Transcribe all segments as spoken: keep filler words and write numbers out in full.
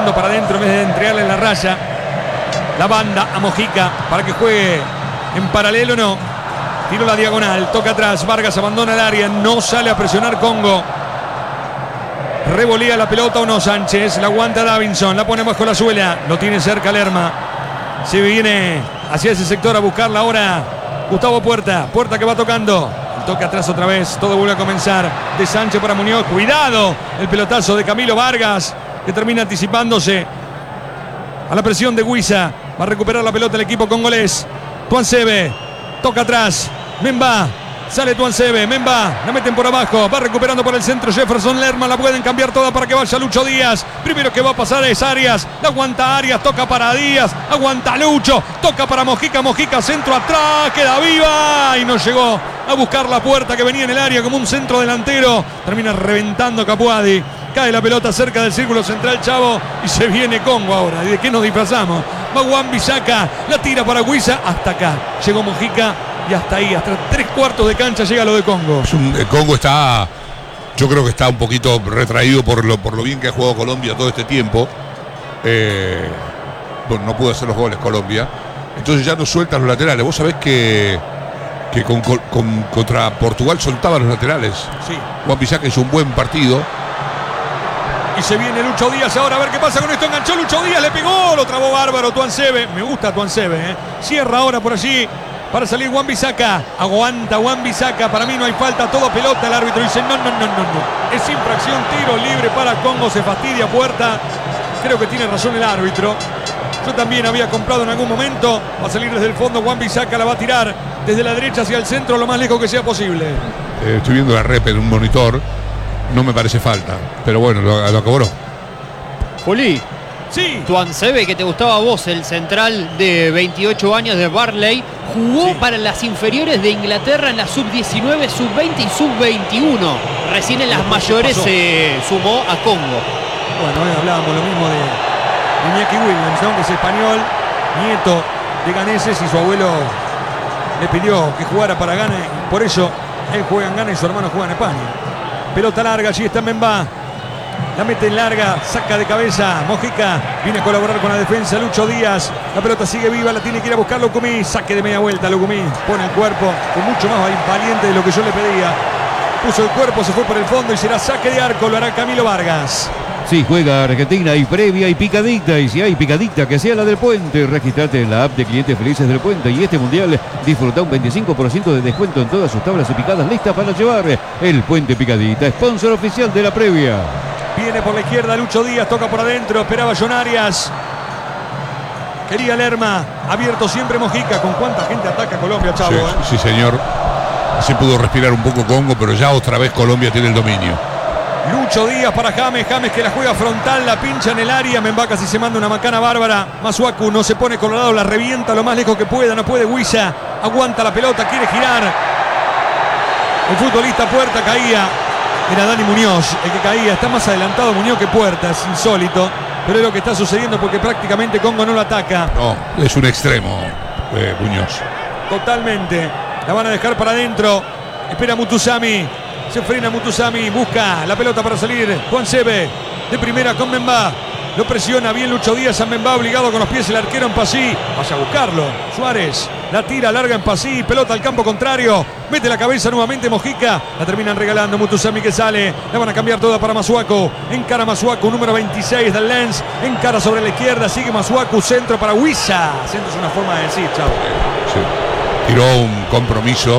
tirando para adentro en vez de entregarle en la raya. La banda a Mojica para que juegue en paralelo, no. Tiró la diagonal, toca atrás, Vargas abandona el área, no sale a presionar Congo. Revolea la pelota o no Sánchez, la aguanta Davinson, la pone bajo la suela, lo tiene cerca Lerma. Se viene hacia ese sector a buscarla ahora Gustavo Puerta, Puerta que va tocando. Toca atrás otra vez, todo vuelve a comenzar. De Sánchez para Muñoz, cuidado. El pelotazo de Camilo Vargas, que termina anticipándose a la presión de Huiza. Va a recuperar la pelota el equipo congolés. Tuansebe, toca atrás, Memba. Sale Tuansebe, Memba, la meten por abajo, va recuperando por el centro Jefferson Lerma, la pueden cambiar toda para que vaya Lucho Díaz. Primero que va a pasar es Arias, la aguanta Arias, toca para Díaz, aguanta Lucho, toca para Mojica, Mojica, centro atrás, queda viva y no llegó a buscar la Puerta que venía en el área como un centro delantero. Termina reventando Capuadi, cae la pelota cerca del círculo central Chavo y se viene Congo ahora. ¿De qué nos disfrazamos? Va Wan-Bissaka, la tira para Huiza, hasta acá, llegó Mojica. Y hasta ahí, hasta tres cuartos de cancha llega lo de Congo. El Congo está, yo creo que está un poquito retraído por lo, por lo bien que ha jugado Colombia todo este tiempo. Eh, bueno, no pudo hacer los goles Colombia. Entonces ya no sueltan los laterales. Vos sabés que, que con, con, contra Portugal soltaba los laterales. Sí. Wan-Bissaka hizo un buen partido. Y se viene Lucho Díaz ahora a ver qué pasa con esto. Enganchó Lucho Díaz, le pegó, lo trabó bárbaro Tuansebe. Me gusta Tuansebe, ¿eh? Cierra ahora por allí. Para salir Wan-Bissaka, aguanta Wan-Bissaka, para mí no hay falta, todo pelota, el árbitro dice no, no, no, no, no, es infracción, tiro libre para Congo, se fastidia Puerta, creo que tiene razón el árbitro, yo también había comprado en algún momento, va a salir desde el fondo, Wan-Bissaka la va a tirar desde la derecha hacia el centro lo más lejos que sea posible. Eh, estoy viendo la rep en un monitor, no me parece falta, pero bueno, lo, lo cobró. Juli. Sí. Tuansebe, que te gustaba a vos, el central de veintiocho años de Barley, jugó sí. para las inferiores de Inglaterra en la sub diecinueve, sub veinte y sub veintiuno. Recién en las mayores se sumó a Congo. Bueno, hoy hablábamos lo mismo de, de Iñaki Williams, ¿no? Que es español, nieto de ganeses y su abuelo le pidió que jugara para Ghana. Y por eso él juega en Ghana y su hermano juega en España. Pelota larga, allí está Memba. La mete en larga, saca de cabeza Mojica, viene a colaborar con la defensa Lucho Díaz, la pelota sigue viva, la tiene que ir a buscar Lucumí, saque de media vuelta Lucumí, pone el cuerpo con mucho más valiente de lo que yo le pedía, puso el cuerpo, se fue por el fondo y será saque de arco, lo hará Camilo Vargas. Sí, juega Argentina y previa y picadita, y si hay picadita que sea la del Puente, registrate en la app de Clientes Felices del Puente y este mundial disfruta un veinticinco por ciento de descuento en todas sus tablas y picadas listas para llevar. El Puente Picadita, sponsor oficial de la previa. Viene por la izquierda Lucho Díaz, toca por adentro, esperaba John Arias. Quería Lerma, abierto siempre Mojica. ¿Con cuánta gente ataca Colombia, Chavo? Sí, eh? sí, señor. Así pudo respirar un poco Congo, pero ya otra vez Colombia tiene el dominio. Lucho Díaz para James, James que la juega frontal, la pincha en el área. Memba casi se manda una macana bárbara. Masuaku no se pone colorado, la revienta lo más lejos que pueda, no puede Huiza. Aguanta la pelota, quiere girar. El futbolista Puerta caía. Era Dani Muñoz el que caía, está más adelantado Muñoz que Puerta, es insólito, pero es lo que está sucediendo porque prácticamente Congo no lo ataca. No, es un extremo eh, Muñoz. Totalmente, la van a dejar para adentro, espera Mutusami, se frena Mutusami, busca la pelota para salir, Tuansebe, de primera con Memba, lo presiona bien Lucho Díaz a Memba, obligado con los pies el arquero en Pasí, vaya a buscarlo, Suárez, la tira larga en Pasí, pelota al campo contrario, mete la cabeza nuevamente Mojica, la terminan regalando Mutusami que sale, la van a cambiar toda para Masuaku, encara Masuaku, número veintiséis del Lens, encara sobre la izquierda, sigue Masuaku, centro para Huiza, centro es una forma de decir, chavo. Sí. Tiró un compromiso,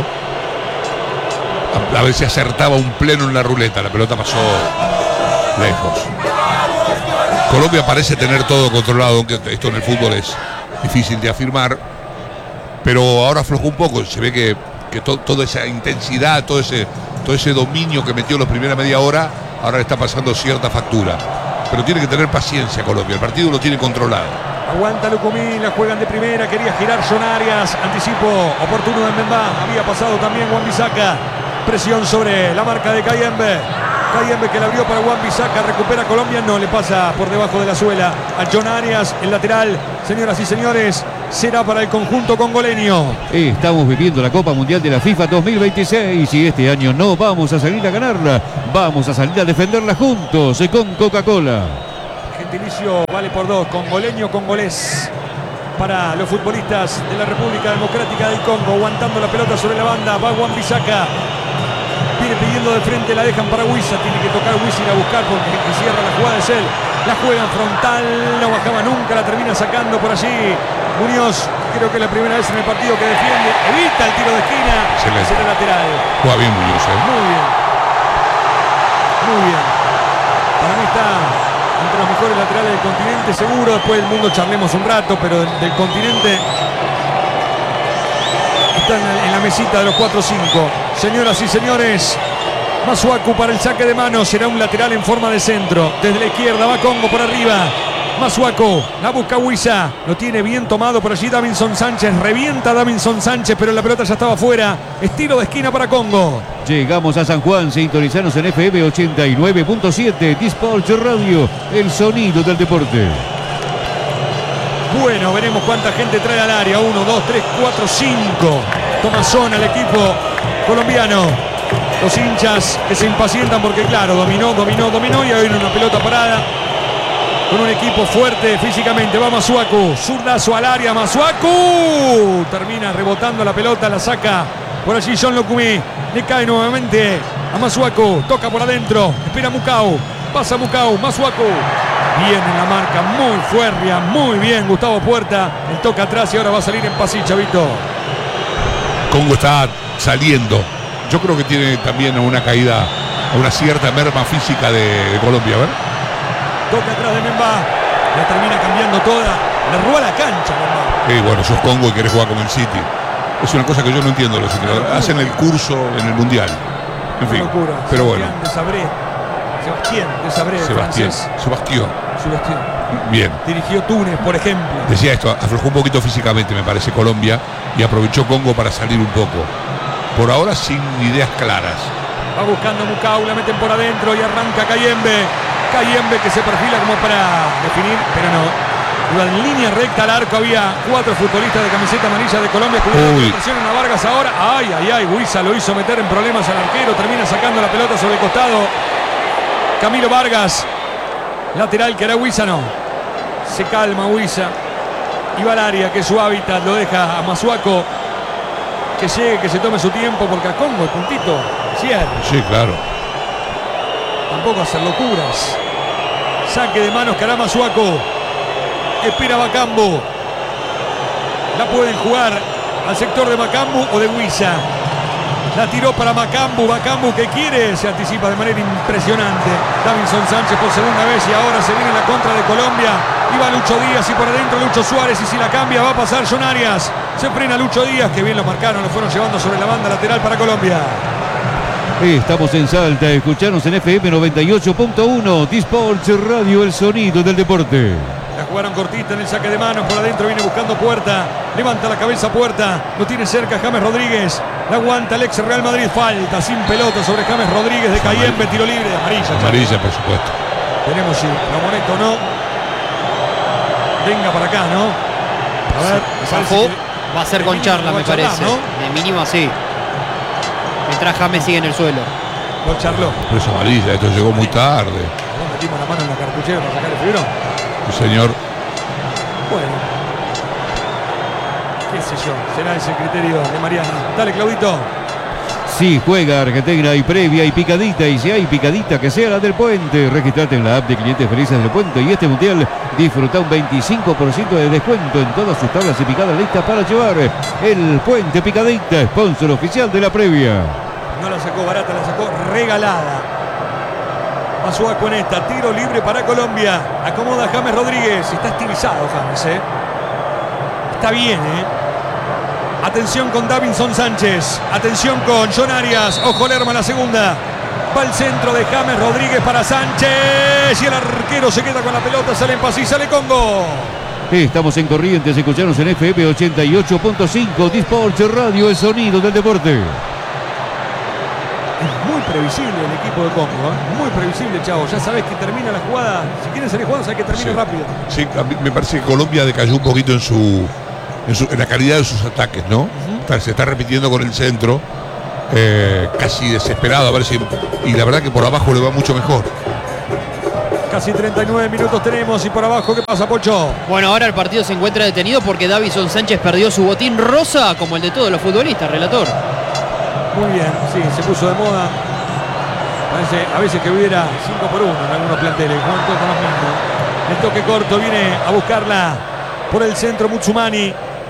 a, a ver si acertaba un pleno en la ruleta, la pelota pasó lejos. Colombia parece tener todo controlado, aunque esto en el fútbol es difícil de afirmar, pero ahora aflojó un poco, se ve que, que to, toda esa intensidad, todo ese, todo ese dominio que metió la primera media hora, ahora le está pasando cierta factura. Pero tiene que tener paciencia Colombia, el partido lo tiene controlado. Aguanta Lucumí, la juegan de primera, quería girar John Arias, anticipo oportuno de Memba, había pasado también Wan-Bissaka, presión sobre la marca de Kayembe. Kayembe que la abrió para Wan-Bissaka, recupera Colombia, no le pasa por debajo de la suela a John Arias, el lateral, señoras y señores, será para el conjunto congoleño. Estamos viviendo la Copa Mundial de la FIFA dos mil veintiséis y este año no vamos a salir a ganarla, vamos a salir a defenderla juntos con Coca-Cola. gentilicio vale por dos. Congoleño, congolés. Para los futbolistas de la República Democrática del Congo. Aguantando la pelota sobre la banda. Va Wan-Bissaka. Viene pidiendo de frente. La dejan para Wissa. Tiene que tocar Wissa y ir a buscar porque el que cierra la jugada es él. La juega en frontal. No bajaba nunca. La termina sacando por allí. Muñoz. Creo que es la primera vez en el partido que defiende. Evita el tiro de esquina. Excelente. Es el lateral. Juega bien Muñoz, ¿eh? Muy bien. Muy bien. Para mí está entre los mejores laterales del continente, seguro. Después del mundo charlemos un rato, pero del, del continente está en la, en la mesita de los cuatro cinco. Señoras y señores, Masuaku para el saque de manos. Será un lateral en forma de centro. Desde la izquierda va Congo por arriba. Masuaku, la busca Wissa, lo tiene bien tomado por allí Davinson Sánchez, revienta Davinson Sánchez, pero la pelota ya estaba fuera. Estilo de esquina para Congo. Llegamos a San Juan, sintonizanos en F M ochenta y nueve punto siete, Disport Radio, el sonido del deporte. Bueno, veremos cuánta gente trae al área. Uno, dos, tres, cuatro, cinco. Toma zona el equipo colombiano. Los hinchas que se impacientan porque claro, dominó, dominó, dominó y hay una pelota parada. Con un equipo fuerte físicamente. Va Masuaku. Zurdazo al área. Masuaku. Termina rebotando la pelota. La saca por allí John Locumí. Le cae nuevamente a Masuaku. Toca por adentro. Espera Mukau. Pasa Mukau. Masuaku. Bien en la marca. Muy fuerria. Muy bien Gustavo Puerta. El toca atrás y ahora va a salir en pasillo, Chavito. Congo está saliendo. Yo creo que tiene también una caída, una cierta merma física de, de Colombia. A ver. Toca atrás de Memba. La termina cambiando toda. Le roba la cancha, Memba. Sí, bueno, sos Congo y querés jugar como el City. Es una cosa que yo no entiendo. Los entrenadores hacen el curso en el Mundial. En fin. Locura. Pero bueno. De Sabré. Sebastián de Sabré, Sebastián. francés. Sebastián. Sebastián. Bien. Dirigió Túnez, por ejemplo. Decía esto, aflojó un poquito físicamente, me parece, Colombia, y aprovechó Congo para salir un poco. Por ahora sin ideas claras. Va buscando a Mukau, la meten por adentro y arranca Kayembe. Kayembe que se perfila como para definir, pero no. Iba en línea recta al arco, había cuatro futbolistas de camiseta amarilla de Colombia. Uy. Presionan a Vargas ahora. Ay, ay, ay, Wissa lo hizo meter en problemas al arquero. Termina sacando la pelota sobre el costado. Camilo Vargas. Lateral que hará Wissa, no. Se calma Wissa. Y va al área, que es su hábitat, lo deja a Masuaku. Que llegue, que se tome su tiempo, porque a Congo el puntito cierra. Sí, claro. Tampoco hacer locuras. Saque de manos que hará Masuaku. Espera Bakambu. La pueden jugar al sector de Bakambu o de Wissa. La tiró para Bakambu. Bakambu que quiere, se anticipa de manera impresionante. Davinson Sánchez por segunda vez y ahora se viene la contra de Colombia. Iba Lucho Díaz y por adentro Lucho Suárez, y si la cambia va a pasar John Arias. Se frena Lucho Díaz, que bien lo marcaron, lo fueron llevando sobre la banda lateral para Colombia. Estamos en Salta, escuchanos en F M noventa y ocho punto uno, Disport Radio, el sonido del deporte. La jugaron cortita en el saque de manos, por adentro viene buscando Puerta, levanta la cabeza Puerta, lo tiene cerca James Rodríguez, la aguanta el ex Real Madrid, falta sin pelota sobre James Rodríguez de Kayembe, tiro libre, amarilla. Amarilla, por supuesto. Tenemos si la moneta o no. Venga para acá, ¿no? A ver, Zafó, va a ser con charla, me parece. ¿no? De mínimo sí. Mientras James sigue en el suelo. Lo charló. Pero es amarilla, esto llegó muy tarde. ¿No metimos la mano en la cartuchera para sacar el fibro? Sí, señor. Bueno. Qué sé yo, será ese criterio de Mariana. Dale, Claudito. Sí, juega Argentina, hay previa y picadita, y si hay picadita que sea la del Puente. Registrate en la app de Clientes Felices del Puente y este mundial disfruta un veinticinco por ciento de descuento en todas sus tablas y picadas listas para llevar. El Puente Picadita, sponsor oficial de la previa. No la sacó barata, la sacó regalada. Masuaku con esta, tiro libre para Colombia. Acomoda James Rodríguez. Está estilizado James, ¿eh? Está bien, ¿eh? Atención con Davinson Sánchez. Atención con John Arias. Ojo Lerma la segunda. Va el centro de James Rodríguez para Sánchez. Y el arquero se queda con la pelota. Sale en pase y sale Congo. Estamos en Corrientes, escuchanos en F M ochenta y ocho punto cinco, Disport Radio, el sonido del deporte. Es muy previsible el equipo de Congo, ¿eh? Muy previsible, chavo. Ya sabes que termina la jugada. Si quieren salir jugando, sabes que termine Sí. rápido. Sí, a mí me parece que Colombia decayó un poquito en su, en, su, en la calidad de sus ataques, ¿no? Uh-huh. Está- se está repitiendo con el centro, eh, casi desesperado a ver si. Y la verdad que por abajo le va mucho mejor. Casi treinta y nueve minutos tenemos y por abajo, ¿qué pasa, Pocho? Bueno, ahora el partido se encuentra detenido porque Davison Sánchez perdió su botín rosa, como el de todos los futbolistas, relator. Muy bien, sí, se puso de moda. Parece a veces que hubiera cinco por uno en algunos planteles, juegan todos con los mismos. El toque corto viene a buscarla por el centro Mutsumani.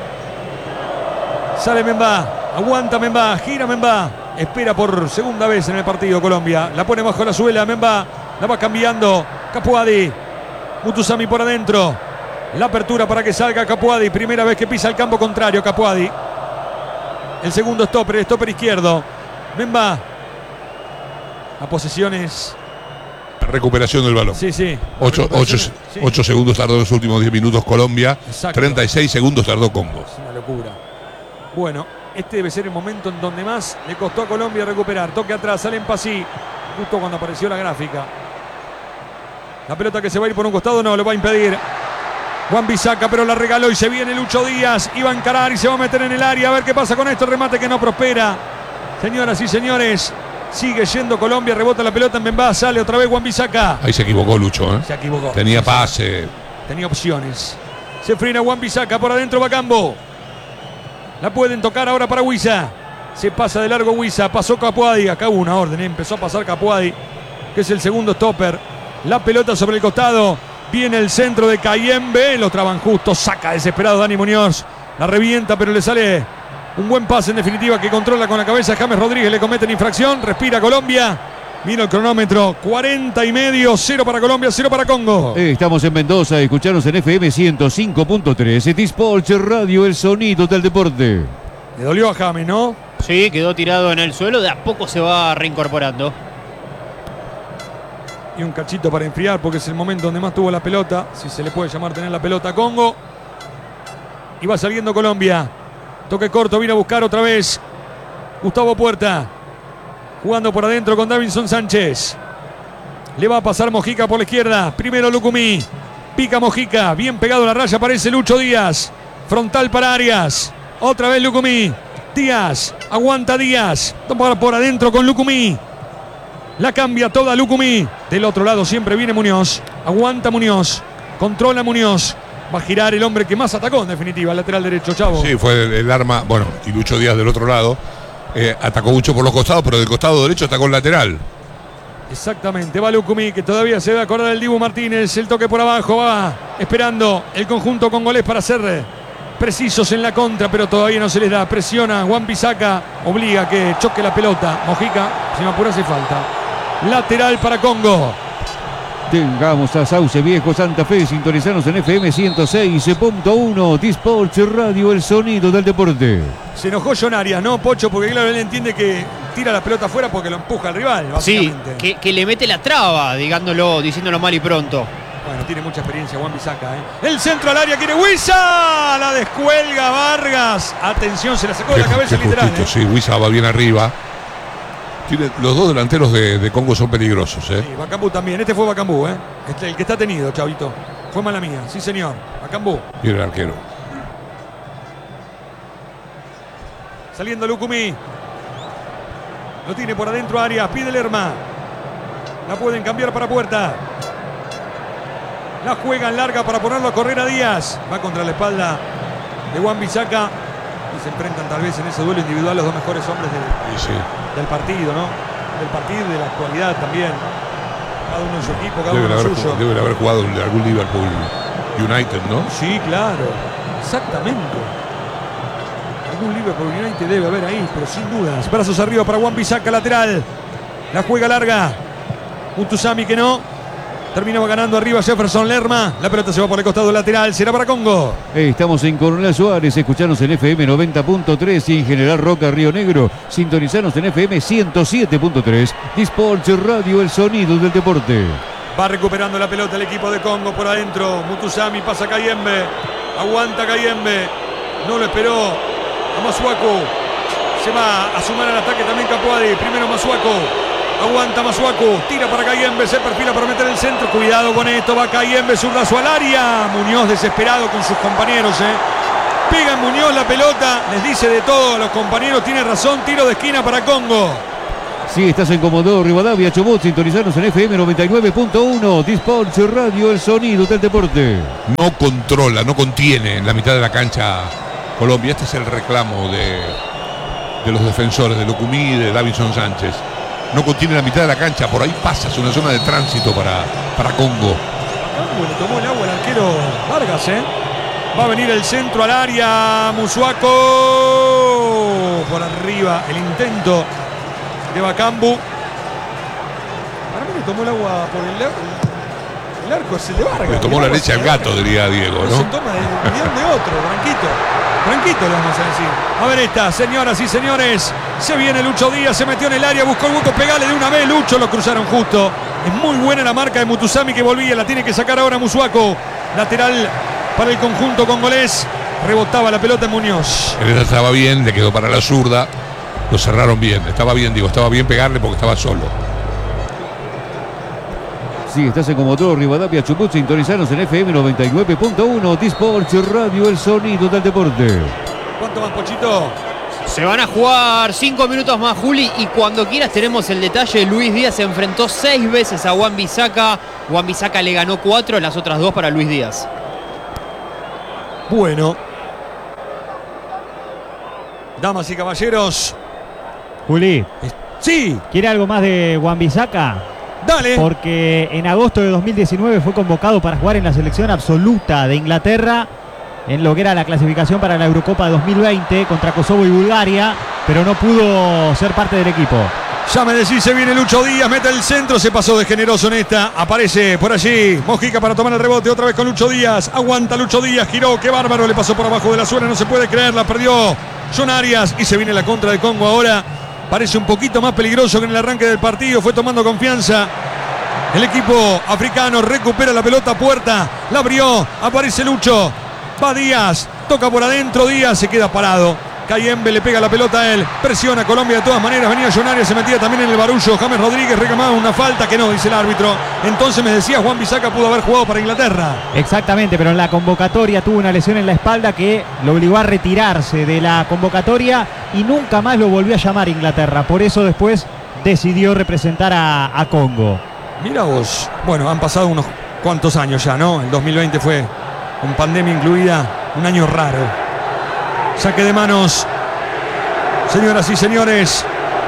Sale Membá, aguanta Membá, gira Membá. Espera por segunda vez en el partido Colombia. La pone bajo la suela, Membá. La va cambiando Capuadi. Mutusami por adentro. La apertura para que salga Capuadi. Primera vez que pisa el campo contrario Capuadi. El segundo stopper, el stopper izquierdo. Membá. La posesión es... Recuperación del balón. Sí, sí. ocho Sí. segundos tardó en los últimos diez minutos Colombia. Exacto. treinta y seis segundos tardó Congo. Es una locura. Bueno, este debe ser el momento en donde más le costó a Colombia recuperar. Toque atrás, sale en Pasí. Justo cuando apareció la gráfica. La pelota que se va a ir por un costado no lo va a impedir Wan-Bissaka, pero la regaló y se viene Lucho Díaz. Iba a encarar y se va a meter en el área. A ver qué pasa con esto. El remate que no prospera. Señoras y señores, sigue yendo Colombia. Rebota la pelota en Bembá. Sale otra vez Wan-Bissaka. Ahí se equivocó Lucho, ¿eh? Se equivocó. Tenía pase. Tenía opciones. Se frena Wan-Bissaka. Por adentro Bacambo. La pueden tocar ahora para Huiza. Se pasa de largo Huiza. Pasó Capuadi. Acá hubo una orden. ¿eh? Empezó a pasar Capuadi, que es el segundo stopper. La pelota sobre el costado. Viene el centro de Cayembe. Lo traban justo. Saca desesperado Dani Muñoz. La revienta, pero le sale un buen pase en definitiva que controla con la cabeza. James Rodríguez le cometen infracción. Respira Colombia. Mira el cronómetro. cuarenta y medio. cero para Colombia, cero para Congo. Estamos en Mendoza. Escuchanos en F M ciento cinco punto tres. Dispolch Radio, el sonido del deporte. Le dolió a James, ¿no? Sí, quedó tirado en el suelo. De a poco se va reincorporando. Y un cachito para enfriar porque es el momento donde más tuvo la pelota, si se le puede llamar tener la pelota a Congo. Y va saliendo Colombia. Toque corto, viene a buscar otra vez Gustavo Puerta. Jugando por adentro con Davison Sánchez. Le va a pasar Mojica por la izquierda. Primero Lucumí. Pica Mojica. Bien pegado a la raya aparece Lucho Díaz. Frontal para Arias. Otra vez Lucumí. Díaz. Aguanta Díaz. Toma por adentro con Lucumí. La cambia toda Lucumí. Del otro lado siempre viene Muñoz. Aguanta Muñoz. Controla Muñoz. Va a girar el hombre que más atacó en definitiva. El lateral derecho, Chavo. Sí, fue el, el arma. Bueno, y Lucho Díaz del otro lado. Eh, atacó mucho por los costados, pero del costado derecho atacó el lateral. Exactamente. Va Lucumí, que todavía se debe acordar del Dibu Martínez. El toque por abajo. Va esperando el conjunto congolés para ser precisos en la contra, pero todavía no se les da. Presiona Wan-Bissaka. Obliga a que choque la pelota. Mojica, si me apura, hace falta. Lateral para Congo. Tengamos a Sauce Viejo, Santa Fe, sintonizanos en F M ciento seis punto uno. Dispolch Radio, el sonido del deporte. Se enojó John Arias, ¿no, Pocho? Porque claro, él entiende que tira la pelota afuera porque lo empuja al rival, Sí, básicamente. que, que le mete la traba, digándolo, diciéndolo mal y pronto. Bueno, tiene mucha experiencia Wan-Bissaka, ¿eh? El centro al área quiere Huiza. La descuelga Vargas. Atención, se la sacó de la cabeza Qué literal. justito, ¿eh? sí, Huiza va bien arriba. Tiene, los dos delanteros de, de Congo son peligrosos, ¿eh? Sí, Bacambú también. Este fue Bacambú, ¿eh? Este, el que está tenido, Chavito. Fue mala mía. Sí, señor. Bacambú. Mira el arquero. Saliendo Lucumí. Lo tiene por adentro Arias. Pide Lerma. La pueden cambiar para Puerta. La juegan larga para ponerlo a correr a Díaz. Va contra la espalda de Wan-Bissaka. Y se enfrentan tal vez en ese duelo individual los dos mejores hombres del, Sí, sí. del partido, ¿no? Del partido y de la actualidad también. Cada uno en su equipo, cada Deben uno en haber, suyo. deben haber jugado en algún Liverpool United, ¿no? Sí, claro. Exactamente. Algún Liverpool United debe haber ahí, pero sin dudas. Brazos arriba para Wan-Bissaka, lateral. La juega larga. Mutusami que no. Terminaba ganando arriba Jefferson Lerma. La pelota se va por el costado lateral. Será para Congo. Estamos en Coronel Suárez. Escuchanos en F M noventa punto tres y en General Roca, Río Negro. Sintonizanos en F M ciento siete punto tres. Dispolch Radio, el sonido del deporte. Va recuperando la pelota el equipo de Congo por adentro. Mutusami pasa a Cayembe. Aguanta Cayembe. No lo esperó a Masuaku. Se va a sumar al ataque también Capuadi. Primero Masuaku. Aguanta Masuaku. Tira para Cayembe. Se perfila para meter el centro. Cuidado con esto. Va Cayembe. Zurdazo al área. Muñoz desesperado con sus compañeros. ¿eh? Pega en Muñoz la pelota. Les dice de todo a los compañeros. Tiene razón. Tiro de esquina para Congo. Si estás en Comodoro Rivadavia, Chubut, sintonizanos en F M noventa y nueve punto uno. Dispatch Radio, el sonido del deporte. No controla, no contiene en la mitad de la cancha Colombia. Este es el reclamo de, de los defensores, de Lucumí y de Davinson Sánchez. No contiene la mitad de la cancha, por ahí pasa, es una zona de tránsito para, para Congo. Le tomó el agua al arquero Vargas, ¿eh? Va a venir el centro al área. Musuaco por arriba. El intento de Bakambu. Para mí le tomó el agua por el, el arco, es el de Vargas. Le tomó la leche al gato, diría Diego, No ¿no? se toma el guión de otro, Branquito. Branquito le vamos a decir. A ver esta, señoras y señores. Se viene Lucho Díaz, se metió en el área, buscó el gusto, pegale de una vez. Lucho, lo cruzaron justo. Es muy buena la marca de Mutusami que volvía, la tiene que sacar ahora Musuaco. Lateral para el conjunto congolés. Rebotaba la pelota en Muñoz. Él estaba bien, le quedó para la zurda. Lo cerraron bien, estaba bien, digo, estaba bien pegarle porque estaba solo. Si estás en Comodoro Rivadavia, Chubut, sintonizanos en F M noventa y nueve punto uno. Dispatch Radio, el sonido del deporte. ¿Cuánto más, Pochito? Se van a jugar cinco minutos más, Juli, y cuando quieras tenemos el detalle. Luis Díaz se enfrentó seis veces a Wan-Bissaka. Wan-Bissaka le ganó cuatro, las otras dos para Luis Díaz. Bueno. Damas y caballeros. Juli, Sí, ¿quiere algo más de Wan-Bissaka? dale. Porque en agosto de dos mil diecinueve fue convocado para jugar en la selección absoluta de Inglaterra en lo que era la clasificación para la Eurocopa de dos mil veinte contra Kosovo y Bulgaria, pero no pudo ser parte del equipo. Ya me decís, se viene Lucho Díaz, mete el centro, se pasó de generoso en esta. Aparece por allí Mojica para tomar el rebote otra vez con Lucho Díaz. Aguanta Lucho Díaz, giró, qué bárbaro, le pasó por abajo de la suela, no se puede creer, la perdió John Arias y se viene la contra de Congo ahora. Parece un poquito más peligroso que en el arranque del partido, fue tomando confianza. El equipo africano recupera la pelota, Puerta, la abrió, aparece Lucho. Va Díaz, toca por adentro, Díaz se queda parado. Cayembe le pega la pelota a él, presiona a Colombia de todas maneras. Venía John Arias, se metía también en el barullo. James Rodríguez reclamaba una falta que no, dice el árbitro. Entonces me decía, Wan-Bissaka pudo haber jugado para Inglaterra. Exactamente, pero en la convocatoria tuvo una lesión en la espalda que lo obligó a retirarse de la convocatoria y nunca más lo volvió a llamar Inglaterra. Por eso después decidió representar a, a Congo. Mira vos, bueno, han pasado unos cuantos años ya, ¿no? El dos mil veinte fue, con pandemia incluida, un año raro. Saque de manos, señoras y señores.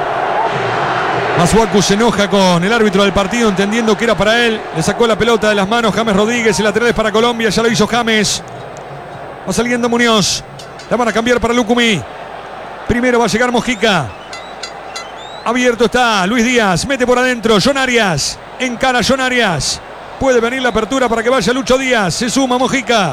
Masuaku se enoja con el árbitro del partido, entendiendo que era para él. Le sacó la pelota de las manos James Rodríguez. El lateral es para Colombia, ya lo hizo James. Va saliendo Muñoz. La van a cambiar para Lucumí. Primero va a llegar Mojica. Abierto está Luis Díaz, mete por adentro John Arias. Encara John Arias. Puede venir la apertura para que vaya Lucho Díaz. Se suma Mojica.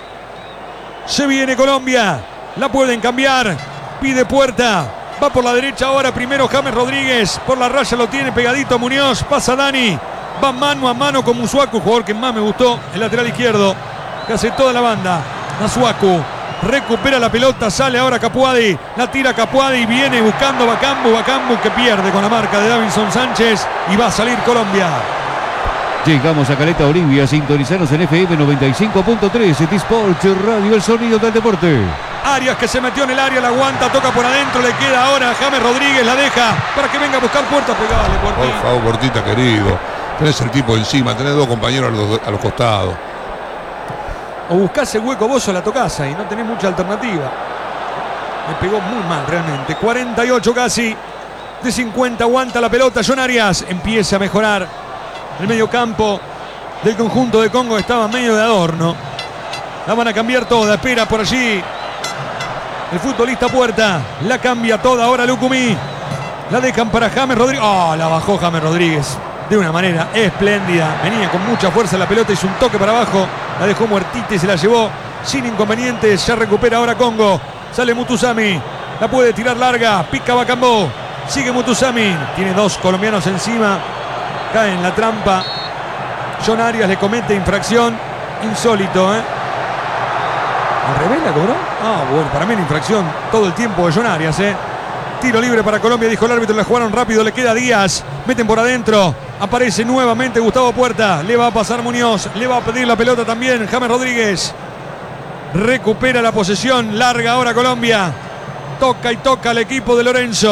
Se viene Colombia. La pueden cambiar. Pide Puerta. Va por la derecha ahora. Primero James Rodríguez. Por la raya lo tiene pegadito Muñoz. Pasa Dani. Va mano a mano con Musuaku. Jugador que más me gustó. El lateral izquierdo. Que hace toda la banda. Masuaku. Recupera la pelota. Sale ahora Capuadi. La tira Capuadi. Viene buscando Bakambu. Bakambu que pierde con la marca de Davinson Sánchez. Y va a salir Colombia. Llegamos a Caleta Olivia, sintonizanos en F M noventa y cinco punto tres, Dispatch Radio, el sonido del deporte. Arias que se metió en el área, la aguanta, toca por adentro, le queda ahora James Rodríguez, la deja para que venga a buscar Puerta, pegale, Por Puerta. favor, Portita querido. Tenés el tipo encima, tenés dos compañeros a los, a los costados. O buscás el hueco vos o la tocás ahí, no tenés mucha alternativa. Me pegó muy mal realmente. cuarenta y ocho casi de cincuenta, aguanta la pelota. John Arias empieza a mejorar. El medio campo del conjunto de Congo estaba medio de adorno. La van a cambiar toda, espera por allí el futbolista Puerta. La cambia toda ahora Lucumí. La dejan para James Rodríguez. Oh, la bajó James Rodríguez de una manera espléndida. Venía con mucha fuerza la pelota, hizo un toque para abajo. La dejó muertita y se la llevó sin inconvenientes. Ya recupera ahora Congo. Sale Mutusami. La puede tirar larga. Pica Bakambu. Sigue Mutusami. Tiene dos colombianos encima. Cae en la trampa. John Arias le comete infracción. Insólito, ¿eh? ¿Al revés la cobró? Ah, bueno, para mí la infracción todo el tiempo de John Arias, ¿eh? Tiro libre para Colombia, dijo el árbitro. La jugaron rápido, le queda Díaz. Meten por adentro. Aparece nuevamente Gustavo Puerta. Le va a pasar Muñoz. Le va a pedir la pelota también James Rodríguez. Recupera la posesión. Larga ahora Colombia. Toca y toca el equipo de Lorenzo.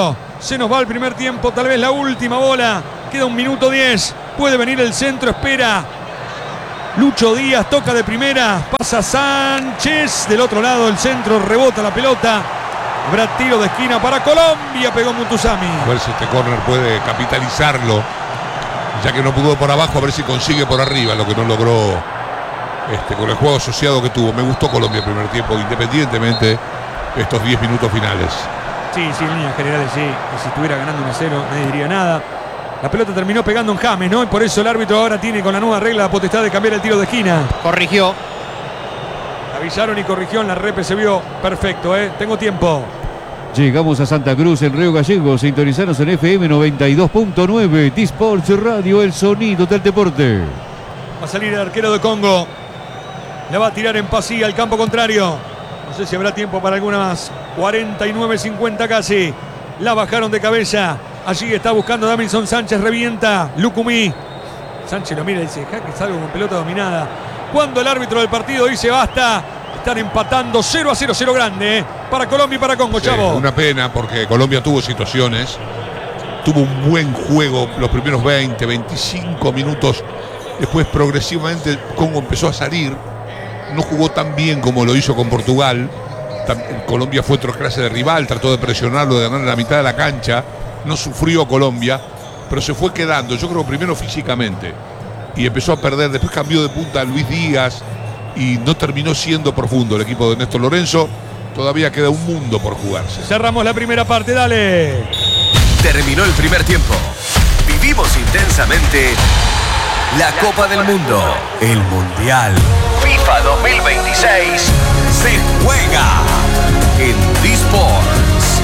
Se nos va el primer tiempo, tal vez la última bola. Queda un minuto diez. Puede venir el centro, espera Lucho Díaz, toca de primera, pasa Sánchez. Del otro lado el centro, rebota la pelota. Habrá tiro de esquina para Colombia, pegó Mutusami. A ver si este córner puede capitalizarlo, ya que no pudo por abajo, a ver si consigue por arriba, lo que no logró este, con el juego asociado que tuvo. Me gustó Colombia el primer tiempo, independientemente de estos diez minutos finales. Sí, sí, en líneas generales sí. Y si estuviera ganando uno a cero, nadie diría nada. La pelota terminó pegando en James, ¿no? Y por eso el árbitro ahora tiene con la nueva regla la potestad de cambiar el tiro de esquina. Corrigió. Avisaron y corrigió, en la repe se vio perfecto, ¿eh? Tengo tiempo. Llegamos a Santa Cruz, el Río Gallegos. Sintonizanos en F M noventa y dos punto nueve. T-Sports Radio, el sonido del deporte. Va a salir el arquero de Congo. La va a tirar en pasilla al campo contrario. No sé si habrá tiempo para alguna más. cuarenta y nueve cincuenta casi. La bajaron de cabeza. Allí está buscando Davinson Sánchez, revienta Lucumí. Sánchez lo mira y dice, jaque, salgo con pelota dominada. Cuando el árbitro del partido dice basta, están empatando cero a cero, cero grande, ¿eh? Para Colombia y para Congo, sí, Chavo. Una pena porque Colombia tuvo situaciones, tuvo un buen juego los primeros veinte, veinticinco minutos. Después progresivamente Congo empezó a salir. No jugó tan bien como lo hizo con Portugal. Colombia fue otra clase de rival, trató de presionarlo, de ganar la mitad de la cancha. No sufrió Colombia, pero se fue quedando, yo creo primero físicamente, y empezó a perder. Después cambió de punta a Luis Díaz y no terminó siendo profundo el equipo de Néstor Lorenzo. Todavía queda un mundo por jugarse. Cerramos la primera parte, dale. Terminó el primer tiempo. Vivimos intensamente la Copa del Mundo, el Mundial. FIFA dos mil veintiséis se juega en T-Sports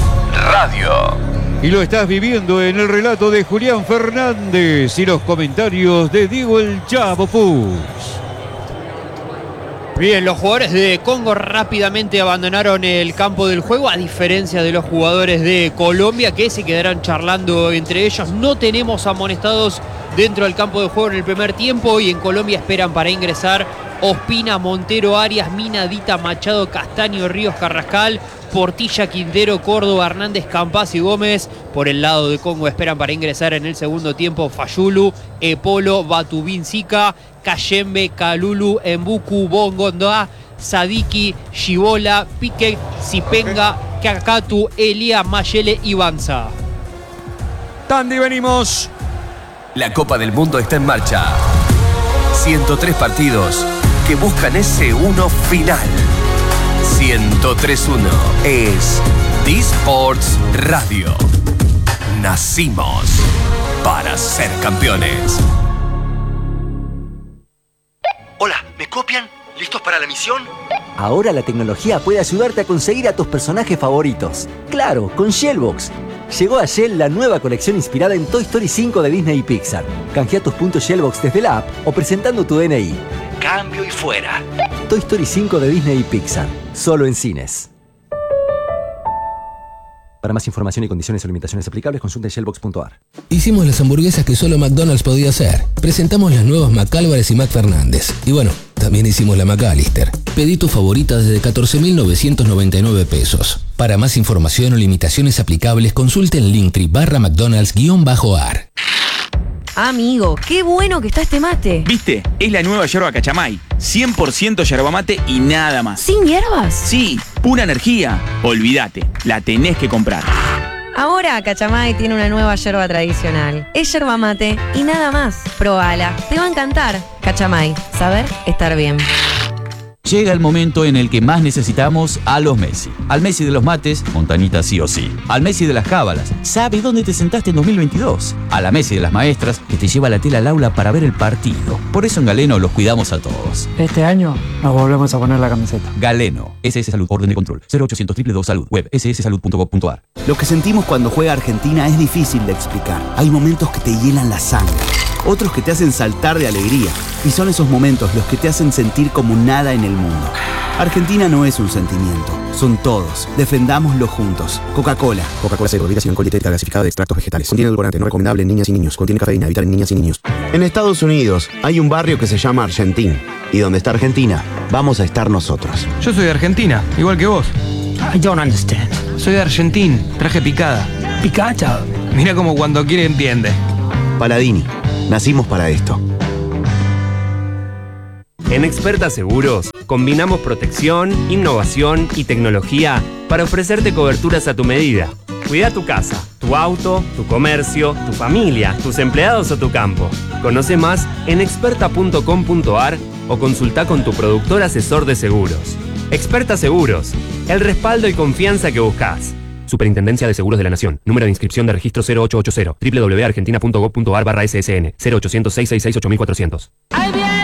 Radio. Y lo estás viviendo en el relato de Julián Fernández y los comentarios de Diego el Chavo Puig. Bien, los jugadores de Congo rápidamente abandonaron el campo del juego, a diferencia de los jugadores de Colombia, que se quedarán charlando entre ellos. No tenemos amonestados dentro del campo de juego en el primer tiempo, y en Colombia esperan para ingresar Ospina, Montero, Arias, Minadita, Machado, Castaño, Ríos, Carrascal, Portilla, Quintero, Córdoba, Hernández, Campas y Gómez. Por el lado de Congo esperan para ingresar en el segundo tiempo Fayulu, Epolo, Batubín, Sica, Cayembe, Calulu, Embuku, Bongondoa, Sadiki, Shibola, Pique, Zipenga, Kakatu, Elia, Mayele y Banza. Tandy, venimos. La Copa del Mundo está en marcha. ciento tres partidos que buscan ese uno final. ciento tres uno es T-Sports Radio. Nacimos para ser campeones. Hola, ¿me copian? ¿Listos para la misión? Ahora la tecnología puede ayudarte a conseguir a tus personajes favoritos. Claro, con Shellbox. Llegó a Shell la nueva colección inspirada en Toy Story cinco de Disney y Pixar. Canjea tus puntos Shellbox desde la app o presentando tu D N I. Cambio y fuera. Toy Story cinco de Disney y Pixar. Solo en cines. Para más información y condiciones o limitaciones aplicables, consulta shellbox punto a r. Hicimos las hamburguesas que solo McDonald's podía hacer. Presentamos las nuevas McAlvarez y McFernández. Y bueno, también hicimos la McAllister. Pedí tu favorita desde catorce mil novecientos noventa y nueve pesos. Para más información o limitaciones aplicables, consulte en Linktree barra McDonald's guión bajo ar. Amigo, qué bueno que está este mate. ¿Viste? Es la nueva yerba Cachamay. cien por ciento yerba mate y nada más. ¿Sin hierbas? Sí, pura energía. Olvídate, la tenés que comprar. Ahora Cachamay tiene una nueva yerba tradicional. Es yerba mate y nada más. Probala, te va a encantar. Cachamay, saber estar bien. Llega el momento en el que más necesitamos a los Messi. Al Messi de los mates, Montanita sí o sí. Al Messi de las cábalas, ¿sabe dónde te sentaste en dos mil veintidós? A la Messi de las maestras, que te lleva la tela al aula para ver el partido. Por eso en Galeno los cuidamos a todos. Este año nos volvemos a poner la camiseta. Galeno, S S Salud, orden de control, cero ochocientos dos dos dos Salud, web ese ese salud punto gov punto ar. Lo que sentimos cuando juega Argentina es difícil de explicar. Hay momentos que te hielan la sangre, otros que te hacen saltar de alegría. Y son esos momentos los que te hacen sentir como nada en el mundo. Argentina no es un sentimiento, son todos. Defendámoslo juntos. Coca-Cola. Coca-Cola cero, bebida sin alcohol dietética gasificada de extractos vegetales. Contiene edulcorante, no recomendable en niñas y niños. Contiene cafeína, evitar en niñas y niños. En Estados Unidos hay un barrio que se llama Argentín. Y donde está Argentina, vamos a estar nosotros. Yo soy de Argentina, igual que vos. I don't understand. Soy de Argentín, traje picada. Picacha. Mira como cuando quiere entiende. Paladini, nacimos para esto. En Experta Seguros, combinamos protección, innovación y tecnología para ofrecerte coberturas a tu medida. Cuida tu casa, tu auto, tu comercio, tu familia, tus empleados o tu campo. Conoce más en experta punto com punto a r o consulta con tu productor asesor de seguros. Experta Seguros, el respaldo y confianza que buscas. Superintendencia de Seguros de la Nación. Número de inscripción de registro cero ocho ochenta, doble u doble u doble u punto argentina punto gov punto a r barra S S N, cero ochocientos, seiscientos sesenta y seis, ocho mil cuatrocientos.